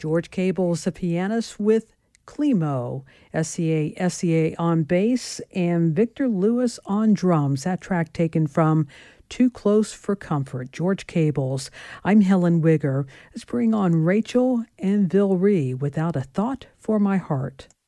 George Cable's the pianist with Climo, SCA on bass, and Victor Lewis on drums. That track taken from Too Close for Comfort, George Cable's. I'm Helen Wigger. Let's bring on Rachel and Vilree, Without a Thought for My Heart.